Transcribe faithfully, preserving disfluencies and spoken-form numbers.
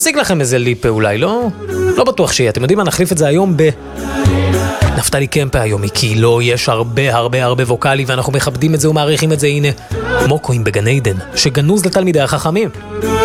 שיג לכם איזה ליפה אולי, לא? לא בטוח שיהיה, אתם יודעים מה? נחליף את זה היום ב... נפתלי קמפה היום, כי לא, יש הרבה הרבה הרבה ווקלי ואנחנו מכבדים את זה ומעריכים את זה, הנה מוקוים בגן עדן, שגנוז לתלמידי החכמים.